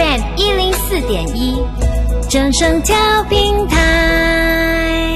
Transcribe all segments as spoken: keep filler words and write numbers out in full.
M 一零四点一，正声调频台。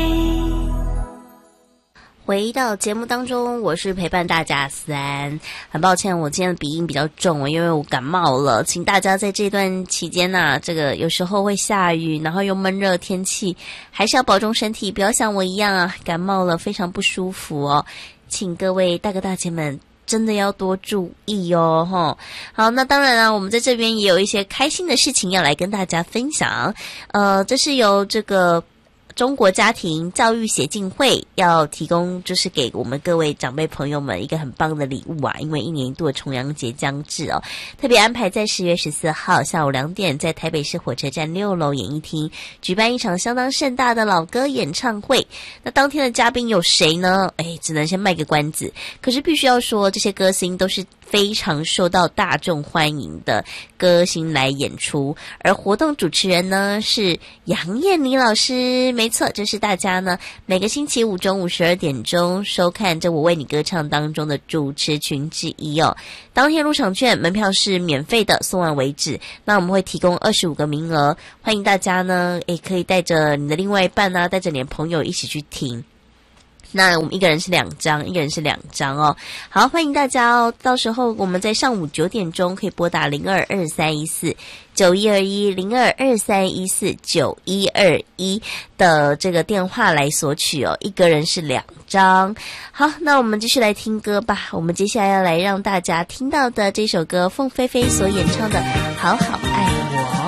回到节目当中，我是陪伴大家思安。很抱歉，我今天的鼻音比较重，因为我感冒了。请大家在这段期间呢、啊，这个有时候会下雨，然后又闷热天气，还是要保重身体，不要像我一样啊，感冒了非常不舒服哦。请各位大哥大姐们真的要多注意哦，吼。好，那当然了，我们在这边也有一些开心的事情要来跟大家分享。呃，这是由这个中国家庭教育协进会要提供，就是给我们各位长辈朋友们一个很棒的礼物啊！因为一年一度的重阳节将至哦，特别安排在十月十四号下午两点，在台北市火车站六楼演艺厅举办一场相当盛大的老歌演唱会。那当天的嘉宾有谁呢？哎，只能先卖个关子。可是必须要说，这些歌星都是非常受到大众欢迎的歌星来演出，而活动主持人呢是杨燕妮老师。没错，这是大家呢每个星期五中午十二点钟收看这我为你歌唱当中的主持群之一哦。当天入场券门票是免费的，送完为止。那我们会提供二十五个名额，欢迎大家呢也可以带着你的另外一半啊，带着你的朋友一起去听。那我们一个人是两张，一个人是两张哦。好，欢迎大家哦。到时候我们在上午九点钟可以拨打零二二三一四九一二一零二二三一四九一二一的这个电话来索取哦。一个人是两张。好，那我们继续来听歌吧。我们接下来要来让大家听到的这首歌，凤飞飞所演唱的《好好爱我》。